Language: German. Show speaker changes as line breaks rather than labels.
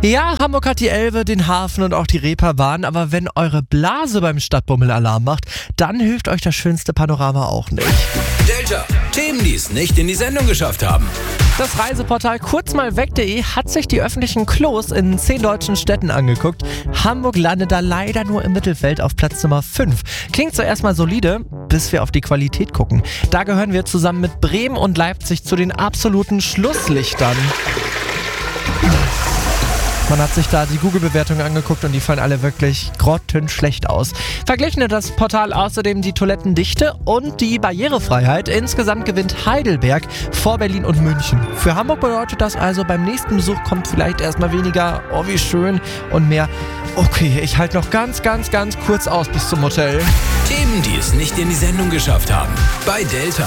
Ja, Hamburg hat die Elbe, den Hafen und auch die Reeperbahn, aber wenn eure Blase beim Stadtbummel Alarm macht, dann hilft euch das schönste Panorama auch nicht.
Delta, Themen, die es nicht in die Sendung geschafft haben.
Das Reiseportal kurzmalweg.de hat sich die öffentlichen Klos in 10 deutschen Städten angeguckt. Hamburg landet da leider nur im Mittelfeld auf Platz Nummer 5. Klingt zuerst mal solide, bis wir auf die Qualität gucken. Da gehören wir zusammen mit Bremen und Leipzig zu den absoluten Schlusslichtern. Man hat sich da die Google-Bewertungen angeguckt und die fallen alle wirklich grottenschlecht aus. Verglichen hat das Portal außerdem die Toilettendichte und die Barrierefreiheit. Insgesamt gewinnt Heidelberg vor Berlin und München. Für Hamburg bedeutet das also, beim nächsten Besuch kommt vielleicht erstmal weniger, oh wie schön, und mehr, okay, ich halte noch ganz kurz aus bis zum Hotel.
Themen, die es nicht in die Sendung geschafft haben. Bei Delta.